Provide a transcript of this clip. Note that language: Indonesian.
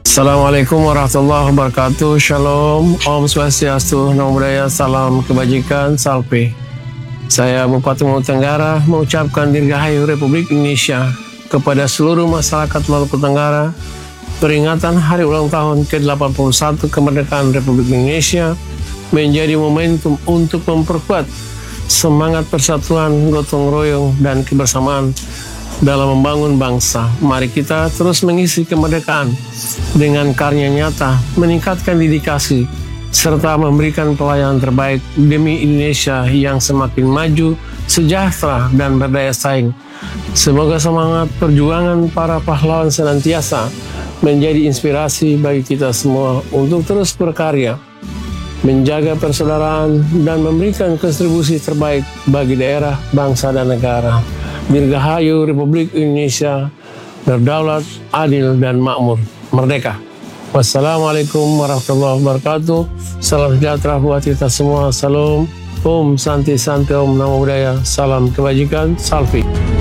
Assalamualaikum warahmatullahi wabarakatuh. Shalom, Om Swastiastu, Namo Buddhaya, salam kebajikan, salve. Saya Bupati Maluku Tenggara mengucapkan Dirgahayu Republik Indonesia kepada seluruh masyarakat Maluku Tenggara. Peringatan hari ulang tahun ke-81 kemerdekaan Republik Indonesia menjadi momentum untuk memperkuat semangat persatuan, gotong royong, dan kebersamaan dalam membangun bangsa. Mari kita terus mengisi kemerdekaan dengan karya nyata, meningkatkan dedikasi, serta memberikan pelayanan terbaik demi Indonesia yang semakin maju, sejahtera, dan berdaya saing. Semoga semangat perjuangan para pahlawan senantiasa menjadi inspirasi bagi kita semua untuk terus berkarya, menjaga persaudaraan, dan memberikan kontribusi terbaik bagi daerah, bangsa, dan negara. Dirgahayu Republik Indonesia, berdaulat, adil, dan makmur, merdeka. Wassalamualaikum warahmatullahi wabarakatuh. Salam sejahtera buat kita semua. Salam, Om Santi Santi, Om Namo Buddhaya, salam kebajikan, salve.